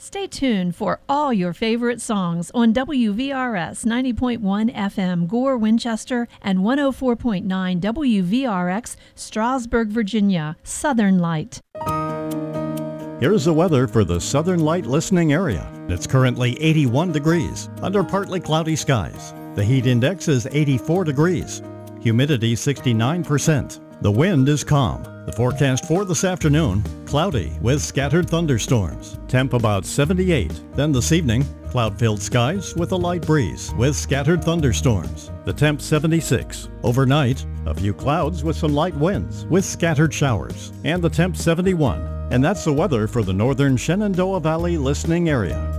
Stay tuned for all your favorite songs on WVRS 90.1 FM Gore, Winchester, and 104.9 WVRX Strasburg, Virginia. Southern Light. Here's the weather for the Southern Light listening area. It's currently 81 degrees under partly cloudy skies. The heat index is 84 degrees. Humidity 69%. The wind is calm. The forecast for this afternoon, cloudy with scattered thunderstorms. Temp about 78. Then this evening, cloud-filled skies with a light breeze with scattered thunderstorms. The temp 76. Overnight, a few clouds with some light winds with scattered showers. And the temp 71. And that's the weather for the northern Shenandoah Valley listening area.